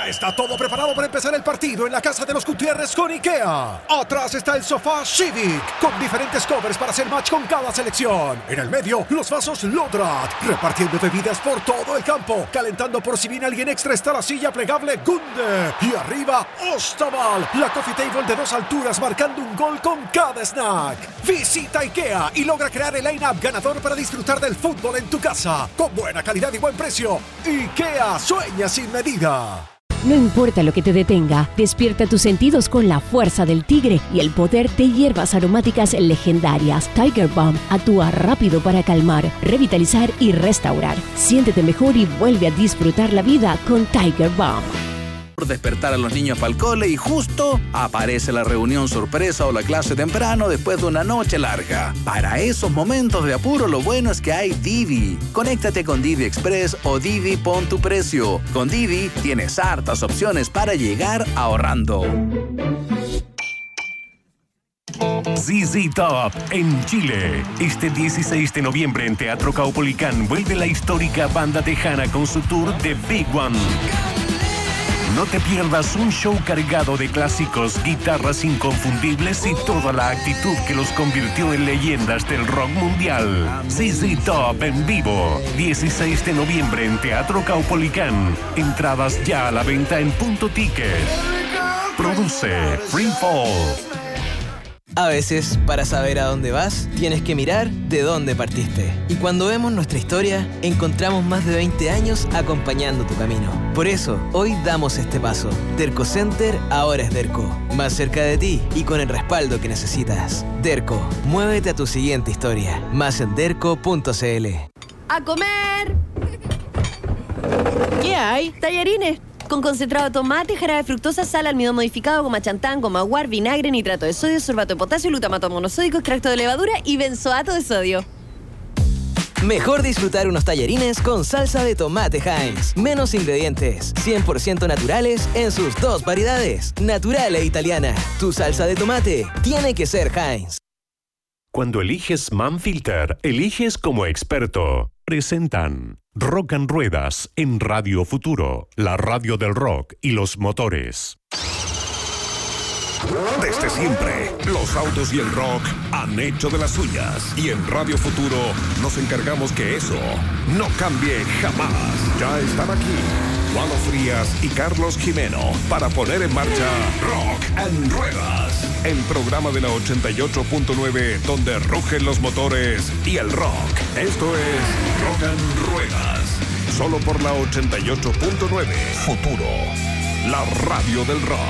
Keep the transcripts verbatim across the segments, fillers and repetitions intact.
Ya está todo preparado para empezar el partido en la casa de los Gutiérrez con IKEA. Atrás está el sofá Civic, con diferentes covers para hacer match con cada selección. En el medio, los vasos Lodrat, repartiendo bebidas por todo el campo. Calentando por si viene alguien extra está la silla plegable Gunde. Y arriba, Ostaval, la coffee table de dos alturas marcando un gol con cada snack. Visita IKEA y logra crear el line-up ganador para disfrutar del fútbol en tu casa. Con buena calidad y buen precio. IKEA, sueña sin medida. No importa lo que te detenga, despierta tus sentidos con la fuerza del tigre y el poder de hierbas aromáticas legendarias. Tiger Balm actúa rápido para calmar, revitalizar y restaurar. Siéntete mejor y vuelve a disfrutar la vida con Tiger Balm. Despertar a los niños para el cole y justo aparece la reunión sorpresa o la clase temprano después de una noche larga. Para esos momentos de apuro, lo bueno es que hay Didi. Conéctate con Didi Express o Didi Pon tu Precio. Con Didi tienes hartas opciones para llegar ahorrando. Z Z Top en Chile. Este dieciséis de noviembre en Teatro Caupolicán vuelve la histórica banda tejana con su tour de Big One. No te pierdas un show cargado de clásicos, guitarras inconfundibles y toda la actitud que los convirtió en leyendas del rock mundial. Z Z Top en vivo, dieciséis de noviembre en Teatro Caupolicán. Entradas ya a la venta en Punto Ticket. Produce Free Fall. A veces, para saber a dónde vas, tienes que mirar de dónde partiste. Y cuando vemos nuestra historia, encontramos más de veinte años acompañando tu camino. Por eso, hoy damos este paso. Derco Center ahora es Derco. Más cerca de ti y con el respaldo que necesitas. Derco, muévete a tu siguiente historia. Más en derco punto c l. ¡A comer! ¿Qué hay? Tallarines. Con concentrado de tomate, jarabe de fructosa, sal, almidón modificado, goma chantán, goma guar, vinagre, nitrato de sodio, sorbato de potasio, glutamato monosódico, extracto de levadura y benzoato de sodio. Mejor disfrutar unos tallarines con salsa de tomate Heinz. Menos ingredientes, cien por ciento naturales en sus dos variedades, natural e italiana. Tu salsa de tomate tiene que ser Heinz. Cuando eliges Manfilter, eliges como experto. Presentan Rock and Ruedas en Radio Futuro, la radio del rock y los motores. Desde siempre, los autos y el rock han hecho de las suyas. Y en Radio Futuro nos encargamos que eso no cambie jamás. Ya están aquí Juano Frías y Carlos Jimeno para poner en marcha Rock and Ruedas, el programa de la ochenta y ocho punto nueve donde rugen los motores y el rock. Esto es Rock and Ruedas, solo por la ochenta y ocho punto nueve. Futuro, la radio del rock.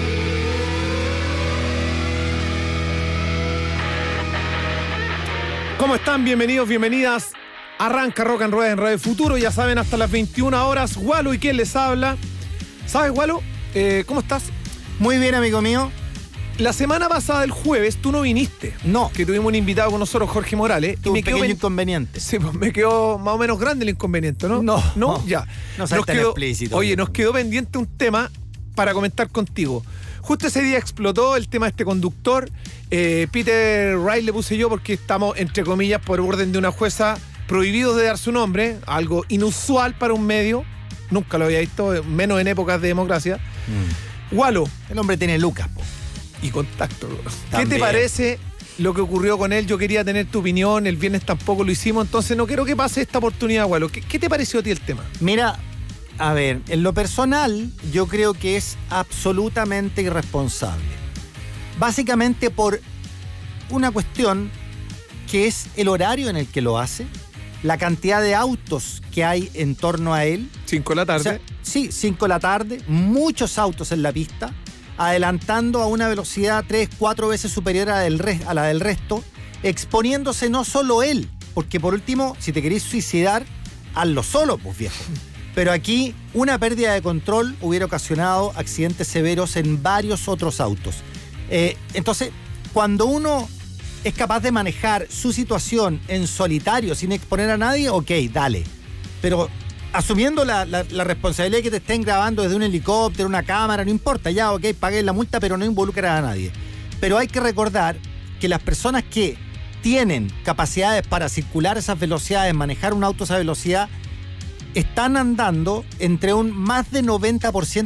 ¿Cómo están? Bienvenidos, bienvenidas. Arranca Rock and Ruedas en Radio Futuro. Ya saben, hasta las veintiuna horas. Walo, ¿y quién les habla? ¿Sabes, Walo? Eh, ¿Cómo estás? Muy bien, amigo mío. La semana pasada, el jueves, tú no viniste. No. Que tuvimos un invitado con nosotros, Jorge Morales. Tuvo y me un pequeño quedó inconveniente. Sí, pues me quedó más o menos grande el inconveniente, ¿no? No. ¿No? No. Ya. No seas Nos tan quedó, explícito. Oye, amigo. nos quedó pendiente un tema para comentar contigo. Justo ese día explotó el tema de este conductor. Eh, Peter Wright le puse yo porque estamos, entre comillas, por orden de una jueza, prohibidos de dar su nombre, algo inusual para un medio. Nunca lo había visto, menos en épocas de democracia. Mm. Walo. El hombre tiene lucas, po. Y contacto. También. ¿Qué te parece lo que ocurrió con él? Yo quería tener tu opinión, el viernes tampoco lo hicimos, entonces no quiero que pase esta oportunidad, Walo. ¿Qué, qué te pareció a ti el tema? Mira, a ver, en lo personal, yo creo que es absolutamente irresponsable. Básicamente por una cuestión que es el horario en el que lo hace, la cantidad de autos que hay en torno a él. Cinco de la tarde. O sea, sí, cinco de la tarde, muchos autos en la pista, adelantando a una velocidad tres, cuatro veces superior a, del re- a la del resto, exponiéndose no solo él, porque por último, si te querés suicidar, hazlo solo, pues viejo. Pero aquí una pérdida de control hubiera ocasionado accidentes severos en varios otros autos. Eh, entonces, cuando uno es capaz de manejar su situación en solitario, sin exponer a nadie, ok, dale. Pero asumiendo la, la, la responsabilidad de que te estén grabando desde un helicóptero, una cámara, no importa, ya, ok, pagué la multa, pero no involucra a nadie. Pero hay que recordar que las personas que tienen capacidades para circular esas velocidades, manejar un auto a esa velocidad, están andando entre un más de noventa por ciento